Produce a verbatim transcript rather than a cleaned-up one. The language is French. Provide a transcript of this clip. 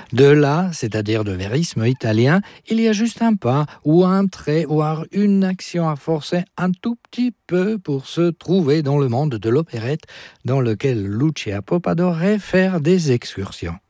De là, c'est-à-dire de vérisme italien, il y a juste un pas ou un trait ou une action à forcer un tout petit peu pour se trouver dans le monde de l'opérette dans lequel Lucia Pope adorait faire des excursions.